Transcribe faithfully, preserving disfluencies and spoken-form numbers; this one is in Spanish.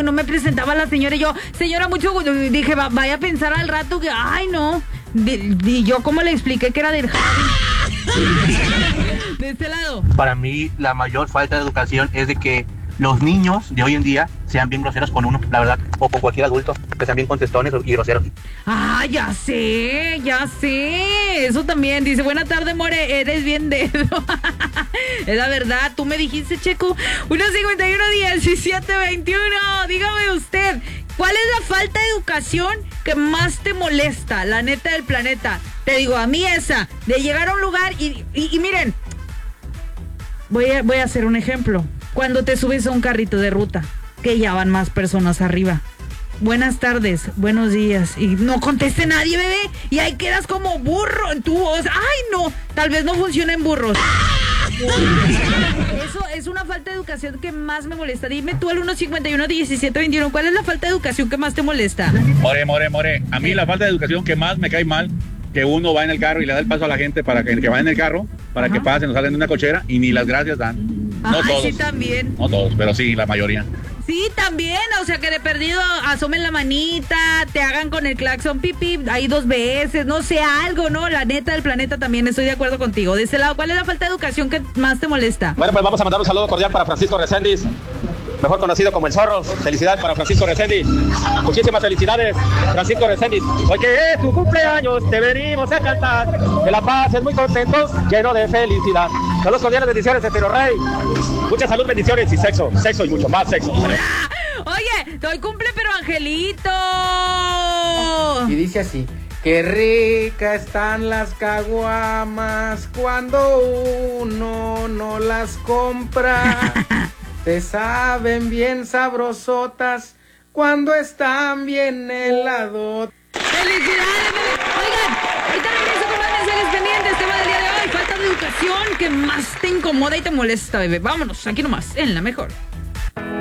no me presentaba la señora y yo, señora, mucho gusto. Dije, va, vaya a pensar al rato que, ay, no. Y yo, ¿cómo le expliqué que era del Javi? De este lado. Para mí, la mayor falta de educación es de que los niños de hoy en día sean bien groseros con uno, la verdad, o con cualquier adulto, que sean bien contestones y groseros. Ah, ya sé, ya sé. Eso también. Dice, buena tarde, more, eres bien dedo. Es la verdad, tú me dijiste, Checo. uno cincuenta y uno, diecisiete, veintiuno. Dígame usted, ¿cuál es la falta de educación que más te molesta? La neta del planeta. Te digo, a mí esa, de llegar a un lugar y, y, y miren, voy a, voy a hacer un ejemplo. Cuando te subes a un carrito de ruta, que ya van más personas arriba. Buenas tardes, buenos días. Y no conteste nadie, bebé. Y ahí quedas como burro en tu voz. ¡Ay, no! Tal vez no funcionen burros. Eso es una falta de educación que más me molesta. Dime tú al uno cincuenta y uno, diecisiete, veintiuno, ¿cuál es la falta de educación que más te molesta? More, more, more. A mí la falta de educación que más me cae mal, que uno va en el carro y le da el paso a la gente para que, que va en el carro, para Ajá. que pasen o salen de una cochera y ni las gracias dan. No Ay, todos. Sí, también. No todos, pero sí, la mayoría. Sí, también, o sea que de perdido asomen la manita, te hagan con el claxon pipí ahí dos veces, no sé, algo, ¿no? La neta del planeta también, estoy de acuerdo contigo. De ese lado, ¿cuál es la falta de educación que más te molesta? Bueno, pues vamos a mandar un saludo cordial para Francisco Reséndiz, mejor conocido como el Zorro. Felicidades para Francisco Reséndiz. Muchísimas felicidades, Francisco Reséndiz. Hoy que es tu cumpleaños, te venimos a cantar. Que la paz es muy contentos, lleno de felicidad. Saludos cordiales, bendiciones de Tiro Rey. Mucha salud, bendiciones y sexo, sexo y mucho más sexo. Oye, hoy cumple pero Angelito. Y dice así: qué rica están las caguamas cuando uno no las compra. Te saben bien sabrosotas cuando están bien helados. ¡Felicidades, bebé! Oigan, ahorita regreso con más mensajes pendientes. Tema del día de hoy, falta de educación que más te incomoda y te molesta, bebé. Vámonos, aquí nomás, en La Mejor.